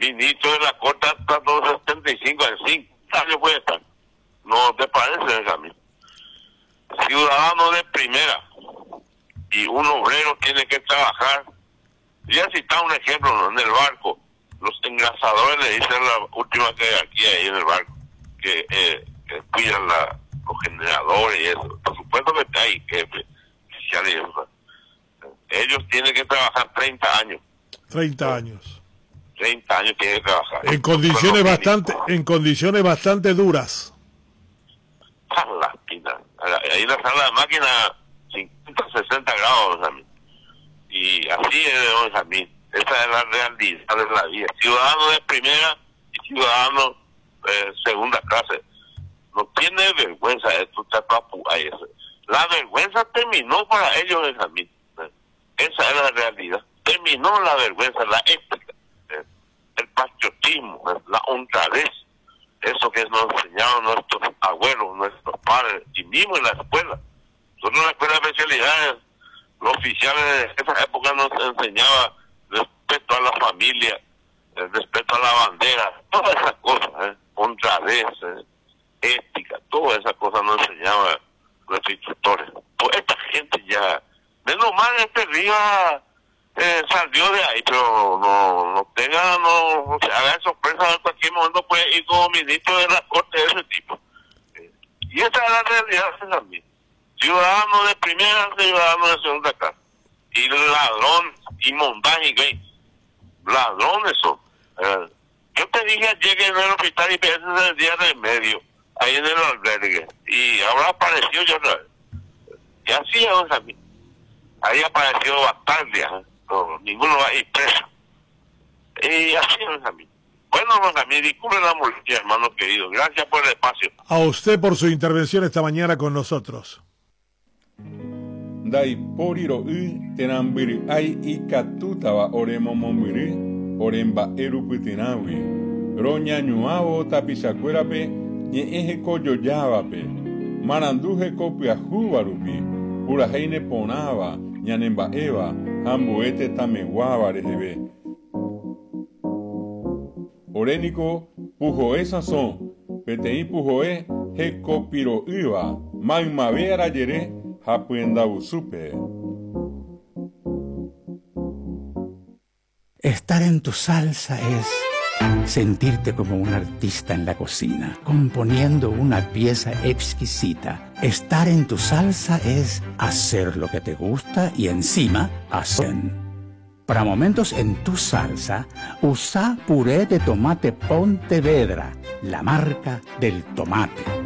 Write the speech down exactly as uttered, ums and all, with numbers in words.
ministro de la Corte hasta los setenta y cinco, en cinco años puede estar. ¿No te parece, Benjamín? Ciudadano de primera y un obrero tiene que trabajar. Ya citaba un ejemplo, ¿no? En el barco, los engrasadores le dicen la última jerarquía ahí en el barco, que, eh, que cuidan la, los generadores y eso. Por supuesto que hay jefe, oficiales y eso. Ellos tienen que trabajar treinta años. treinta años. treinta años tienen que trabajar. En condiciones bastante, en condiciones bastante duras. La espina. Ahí en la sala de máquina, cincuenta, sesenta grados, Benjamín. Y así es, Benjamín. Esa es la realidad de la vida. Ciudadano de primera y ciudadano de segunda clase. No tiene vergüenza esto, eso. La vergüenza terminó para ellos, Benjamín. Esa es la realidad. Terminó la vergüenza, la ética, el patriotismo, la honradez. Eso que nos enseñaron nuestros abuelos, nuestros padres, y mismo en la escuela. Nosotros en la escuela de especialidades, los oficiales de esa época nos enseñaban respeto a la familia, el respeto a la bandera, todas esas cosas, ¿eh? honradez, ¿eh? ética, todas esas cosas nos enseñaban nuestros instructores. Pues esta gente ya, menos mal este Rivas eh, salió de ahí, pero no, no tenga, no, no se haga sorpresa, en cualquier momento puede ir como ministro de la corte de ese tipo. Eh, y esa es la realidad también. Ciudadano de primera, ciudadano de segunda clase. Y ladrón, y montaje, ¿qué? Ladrones son. Eh, yo te dije ayer que en el hospital y ese es el día de medio, ahí en el albergue, y ahora apareció ya otra vez. Y así es a mí. Ahí apareció Bataglia, ¿eh? No, ninguno va a ir preso. Y así es a mí. Bueno, Benjamín, disculpen la molestia, hermano querido. Gracias por el espacio. A usted por su intervención esta mañana con nosotros. Dai poriro y tenambiri ai ikatutaba oremomomiri oremba erupitinawi roña ñuavo tapisacuerape ñeeje koyoyavape maranduje kopiajuvarupi puraheine ponava ñanembaeva hambuete tameguava reheve orénico pujoe sazón peteí pujoe hekopiroiva maimavera yere Supe. Estar en tu salsa es sentirte como un artista en la cocina, componiendo una pieza exquisita. Estar en tu salsa es hacer lo que te gusta y encima hacer. Para momentos en tu salsa, usa puré de tomate Pontevedra, la marca del tomate.